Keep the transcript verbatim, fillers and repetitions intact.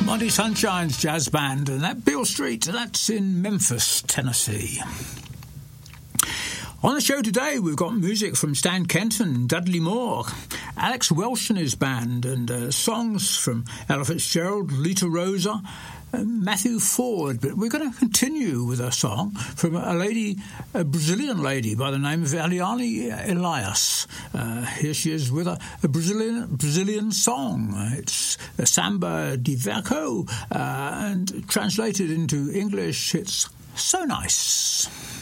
Monty Sunshine's jazz band, and that Beale Street, that's in Memphis, Tennessee. On the show today, we've got music from Stan Kenton, Dudley Moore, Alex Welsh and his band, and uh, songs from Ella Fitzgerald, Lita Rosa, and Matthew Ford. But we're going to continue with a song from a lady, a Brazilian lady by the name of Eliane Elias. Uh, here she is with a, a Brazilian Brazilian song. It's a Samba de Verco, uh, and translated into English, it's So Nice.